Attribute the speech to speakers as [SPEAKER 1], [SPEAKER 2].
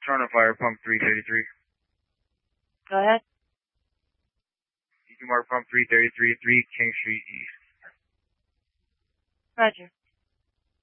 [SPEAKER 1] on fire, pump 333.
[SPEAKER 2] Go ahead.
[SPEAKER 1] You can mark pump 333, 3 King Street East.
[SPEAKER 2] Roger.